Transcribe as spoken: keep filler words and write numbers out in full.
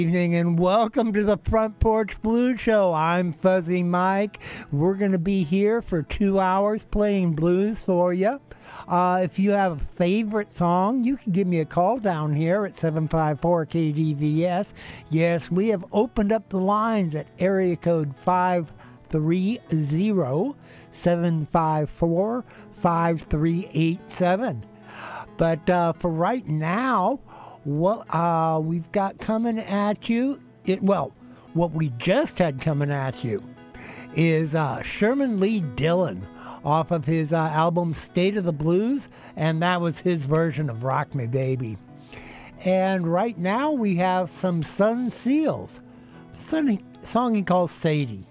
Evening and welcome to the Front Porch Blues Show. I'm Fuzzy Mike. We're going to be here for two hours playing blues for you. Uh, if you have a favorite song, you can give me a call down here at seven five four K D V S. Yes, we have opened up the lines at area code five three zero, seven five four, five three eight seven. But uh, for right now, what uh, we've got coming at you, it well, what we just had coming at you is uh, Sherman Lee Dillon off of his uh, album State of the Blues, and that was his version of Rock Me Baby. And right now we have some Sun Seals, a song he calls Sadie.